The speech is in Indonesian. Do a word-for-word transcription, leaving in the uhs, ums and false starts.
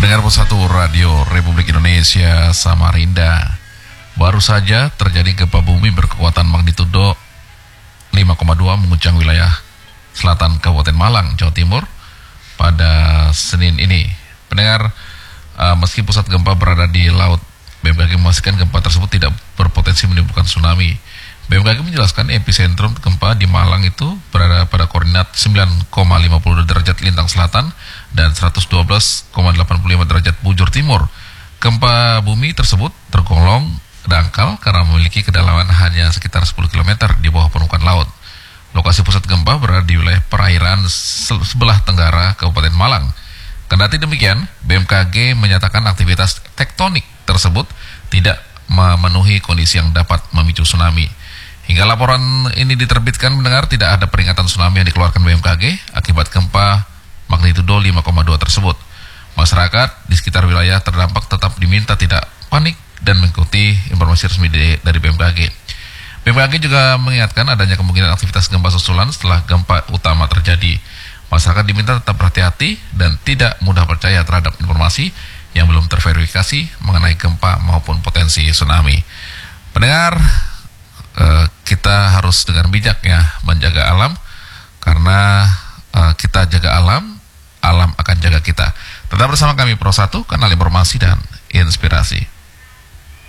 Pendengar Satu Radio Republik Indonesia Samarinda, baru saja terjadi gempa bumi berkekuatan magnitudo lima koma dua mengguncang wilayah selatan Kabupaten Malang, Jawa Timur pada Senin ini. Pendengar, uh, meski pusat gempa berada di laut, B M K G memastikan gempa tersebut tidak berpotensi menimbulkan tsunami. B M K G menjelaskan epicentrum gempa di Malang itu berada pada koordinat sembilan koma lima puluh derajat lintang selatan dan seratus dua belas koma delapan puluh lima derajat bujur timur. Gempa bumi tersebut tergolong dangkal karena memiliki kedalaman hanya sekitar sepuluh kilometer di bawah permukaan laut. Lokasi pusat gempa berada di wilayah perairan sebelah tenggara Kabupaten Malang. Kendati demikian, B M K G menyatakan aktivitas tektonik tersebut tidak memenuhi kondisi yang dapat memicu tsunami. Hingga laporan ini diterbitkan, mendengar tidak ada peringatan tsunami yang dikeluarkan B M K G akibat gempa magnitudo lima koma dua tersebut. Masyarakat di sekitar wilayah terdampak tetap diminta tidak panik dan mengikuti informasi resmi dari B M K G. B M K G juga mengingatkan adanya kemungkinan aktivitas gempa susulan setelah gempa utama terjadi. Masyarakat diminta tetap berhati-hati dan tidak mudah percaya terhadap informasi yang belum terverifikasi mengenai gempa maupun potensi tsunami. Pendengar, eh, kita harus dengan bijak ya menjaga alam, karena eh, kita jaga alam, alam akan jaga kita. Tetap bersama kami Pro satu, kanal informasi dan inspirasi.